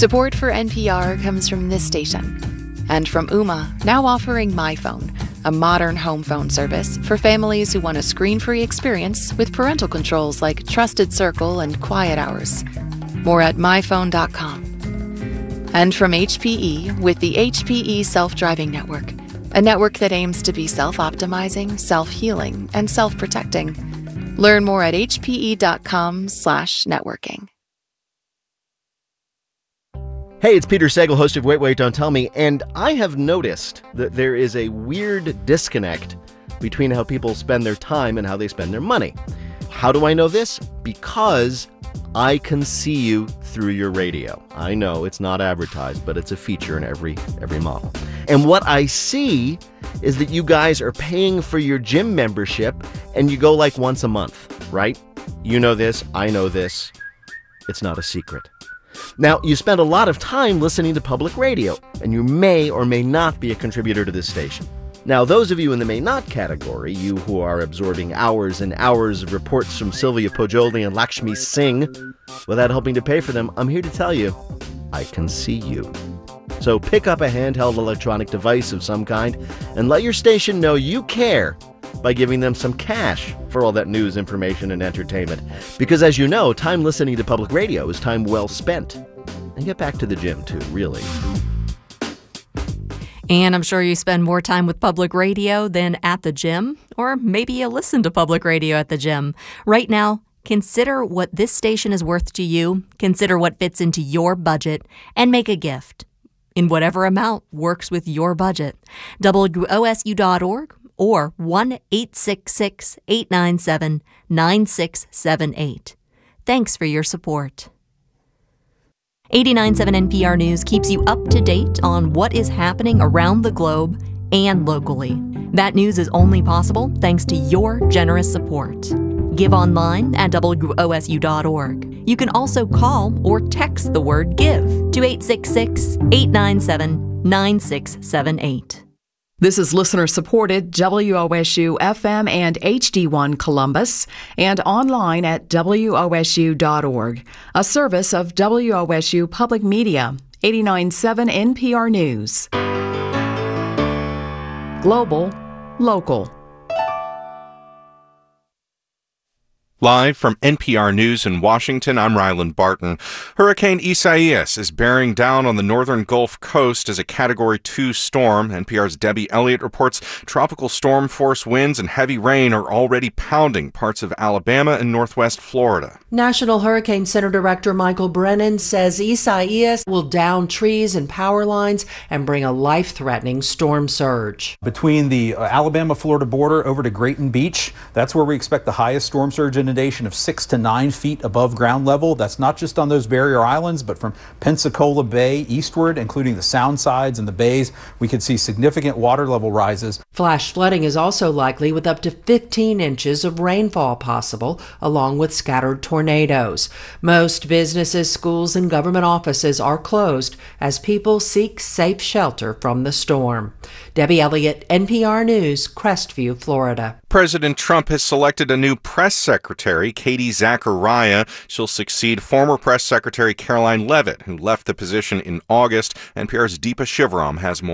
Support for NPR comes from this station and from Ooma, now offering MyPhone, a modern home phone service for families who want a screen-free experience with parental controls like Trusted Circle and Quiet Hours. More at myphone.com. And from HPE with the HPE Self-Driving Network, a network that aims to be self-optimizing, self-healing, and self-protecting. Learn more at hpe.com/networking. Hey, it's Peter Sagal, host of Wait, Wait, Don't Tell Me, and I have noticed that there is a weird disconnect between how people spend their time and how they spend their money. How do I know this? Because I can see you through your radio. I know it's not advertised, but it's a feature in every model. And what I see is that you guys are paying for your gym membership and you go like once a month, right? You know this, I know this. It's not a secret. Now, you spend a lot of time listening to public radio, and you may or may not be a contributor to this station. Now, those of you in the may not category, you who are absorbing hours and hours of reports from Sylvia Pojoldi and Lakshmi Singh without helping to pay for them, I'm here to tell you, I can see you. So pick up a handheld electronic device of some kind and let your station know you care by giving them some cash for all that news, information, and entertainment. Because as you know, time listening to public radio is time well spent. And get back to the gym, too, really. And I'm sure you spend more time with public radio than at the gym, or maybe you listen to public radio at the gym. Right now, consider what this station is worth to you, consider what fits into your budget, and make a gift in whatever amount works with your budget. WOSU.org or 1-866-897-9678. Thanks for your support. 89.7 NPR News keeps you up to date on what is happening around the globe and locally. That news is only possible thanks to your generous support. Give online at WOSU.org. You can also call or text the word GIVE to 866-897-9678. This is listener-supported WOSU FM and HD1 Columbus and online at WOSU.org, a service of WOSU Public Media, 89.7 NPR News. Global, local. Live from NPR News in Washington, I'm Ryland Barton. Hurricane Isaias is bearing down on the northern Gulf Coast as a Category 2 storm. NPR's Debbie Elliott reports tropical storm force winds and heavy rain are already pounding parts of Alabama and northwest Florida. National Hurricane Center Director Michael Brennan says Isaias will down trees and power lines and bring a life-threatening storm surge. Between the Alabama-Florida border over to Grayton Beach, that's where we expect the highest storm surge inundation of 6 to 9 feet above ground level. That's not just on those barrier islands, but from Pensacola Bay eastward, including the Sound sides and the bays, we could see significant water level rises. Flash flooding is also likely with up to 15 inches of rainfall possible, along with scattered tornadoes. Most businesses, schools, and government offices are closed as people seek safe shelter from the storm. Debbie Elliott, NPR News, Crestview, Florida. President Trump has selected a new press secretary, Katie Zachariah. She'll succeed former press secretary Caroline Leavitt, who left the position in August. NPR's Deepa Shivaram has more.